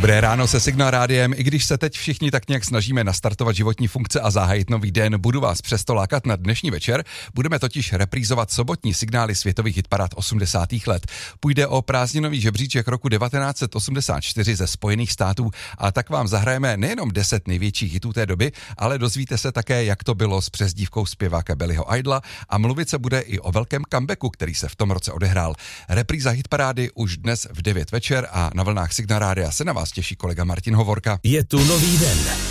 Dobré ráno se Signál rádiem. I když se teď všichni tak nějak snažíme nastartovat životní funkce a zahájit nový den, budu vás přesto lákat na dnešní večer. Budeme totiž reprízovat sobotní signály světových hitparád 80. let. Půjde o prázdninový žebříček roku 1984 ze Spojených států a tak vám zahrajeme nejenom 10 největších hitů té doby, ale dozvíte se také, jak to bylo s přezdívkou zpěváka Billyho Idla a mluvit se bude i o velkém comebacku, který se v tom roce odehrál. Repríza hitparády už dnes v 9 večer a na vlnách Signál rádia se na vás těší kolega Martin Hovorka. Je tu nový den.